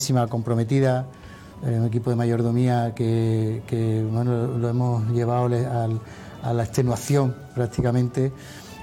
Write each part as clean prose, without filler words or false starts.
comprometida, un equipo de mayordomía que bueno, lo hemos llevado a la extenuación prácticamente,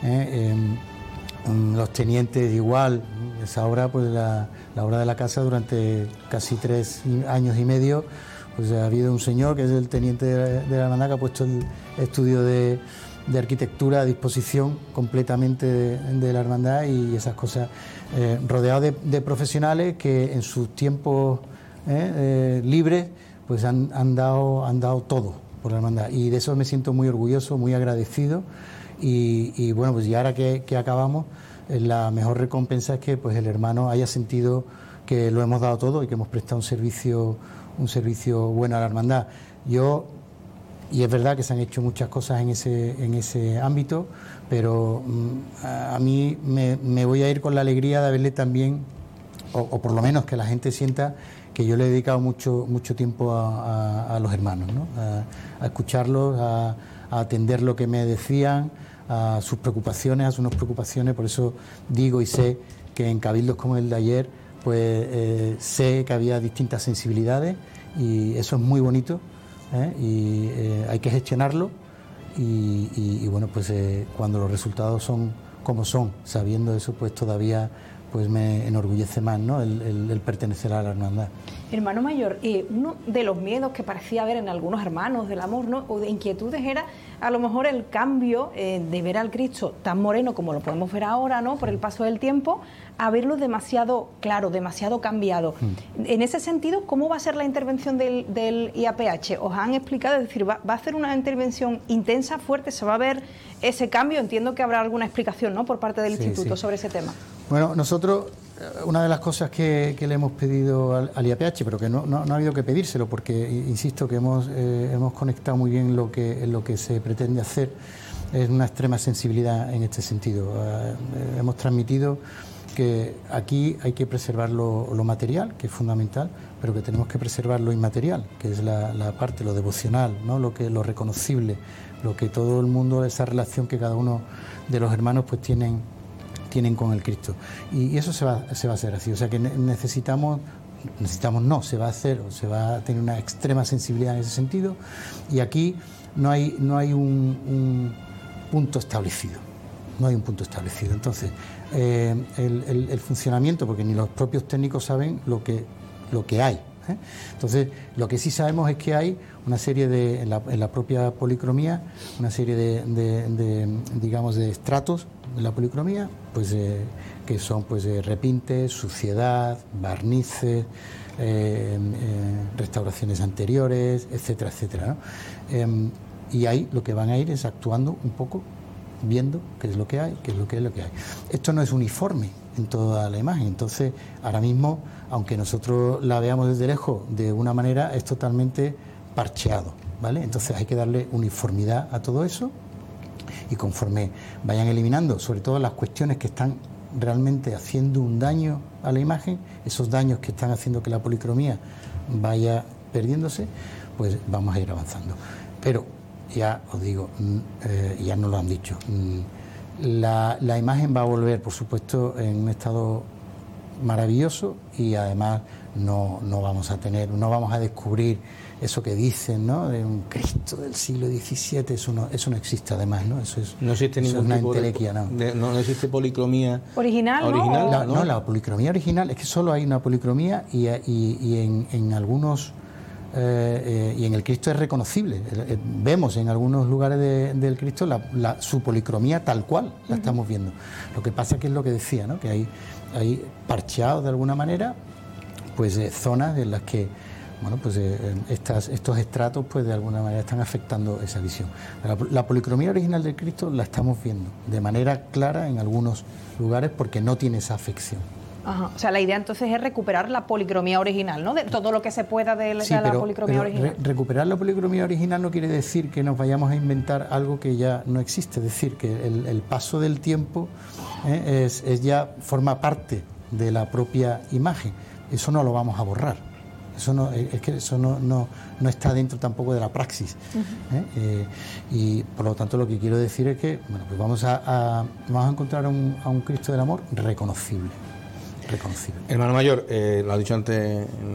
los tenientes igual. Esa obra, pues la obra de la casa, durante casi 3 años y medio, pues ha habido un señor que es el teniente de la hermandad, que ha puesto el estudio de arquitectura a disposición completamente de la hermandad, y esas cosas, rodeado de profesionales que en sus tiempos libres pues han dado todo por la hermandad, y de eso me siento muy orgulloso, muy agradecido, y bueno, pues ya ahora que acabamos, la mejor recompensa es que pues el hermano haya sentido que lo hemos dado todo y que hemos prestado un servicio bueno a la hermandad. Y es verdad que se han hecho muchas cosas en ese ámbito, pero a mí me voy a ir con la alegría de haberle también, o por lo menos que la gente sienta que yo le he dedicado mucho tiempo a los hermanos, ¿no? A escucharlos, a atender lo que me decían, a sus preocupaciones, a sus preocupaciones. Por eso digo y sé que en cabildos como el de ayer, pues sé que había distintas sensibilidades, y eso es muy bonito. Y hay que gestionarlo, y bueno, pues cuando los resultados son como son, sabiendo eso, pues todavía pues me enorgullece más, ¿no?, el pertenecer a la hermandad. Hermano mayor, uno de los miedos que parecía haber en algunos hermanos del amor, ¿no?, o de inquietudes, era a lo mejor el cambio de ver al Cristo tan moreno como lo podemos ver ahora, ¿no?, por el paso del tiempo, a verlo demasiado claro, demasiado cambiado. En ese sentido, ¿cómo va a ser la intervención del IAPH? ¿Os han explicado? Es decir, ¿va a ser una intervención intensa, fuerte? ¿Se va a ver ese cambio? Entiendo que habrá alguna explicación, ¿no?, por parte del instituto sobre ese tema. Bueno, nosotros, una de las cosas que le hemos pedido al IAPH, pero que no ha habido que pedírselo, porque insisto que hemos conectado muy bien lo que se pretende hacer, es una extrema sensibilidad en este sentido. Hemos transmitido que aquí hay que preservar lo material, que es fundamental, pero que tenemos que preservar lo inmaterial, que es la parte, lo devocional, ¿no?, lo reconocible, lo que todo el mundo, esa relación que cada uno de los hermanos pues tienen con el Cristo, y eso se va a hacer así. O sea que se va a hacer, o se va a tener una extrema sensibilidad en ese sentido, y aquí no hay un punto establecido, entonces el funcionamiento, porque ni los propios técnicos saben lo que hay. Entonces, lo que sí sabemos es que hay una serie en la propia policromía, una serie digamos, de estratos de la policromía, pues que son pues repintes, suciedad, barnices, restauraciones anteriores, etcétera, etcétera, ¿no? Y ahí lo que van a ir es actuando un poco, viendo qué es lo que hay, qué es lo que hay. Esto no es uniforme en toda la imagen, entonces ahora mismo, aunque nosotros la veamos desde lejos de una manera, es totalmente parcheado, ¿vale? Entonces hay que darle uniformidad a todo eso, y conforme vayan eliminando, sobre todo las cuestiones que están realmente haciendo un daño a la imagen, esos daños que están haciendo que la policromía vaya perdiéndose, pues vamos a ir avanzando. Pero ya os digo, ya nos lo han dicho, la imagen va a volver, por supuesto, en un estado maravilloso, y además no vamos a descubrir eso que dicen, ¿no?, de un Cristo del siglo XVII. Eso no existe, además, ¿no? No existe ningún tipo entelequia, no existe policromía original, ¿no? No, la policromía original, es que solo hay una policromía, y en algunos y en el Cristo es reconocible. Vemos en algunos lugares del Cristo su policromía tal cual la estamos viendo. Lo que pasa es que es lo que decía, ¿no?, que hay parcheados de alguna manera, pues zonas en las que, bueno, pues estos estratos pues de alguna manera están afectando esa visión. La policromía original del Cristo la estamos viendo de manera clara en algunos lugares, porque no tiene esa afección. Ajá. O sea, la idea entonces es recuperar la policromía original, ¿no?, de todo lo que se pueda de la policromía original. Recuperar la policromía original no quiere decir que nos vayamos a inventar algo que ya no existe. Es decir, que el paso del tiempo ya forma parte de la propia imagen. Eso no lo vamos a borrar. Eso no está dentro tampoco de la praxis. Y por lo tanto, lo que quiero decir es que, bueno, pues vamos a encontrar a un Cristo del amor reconocible. Hermano mayor, lo ha dicho antes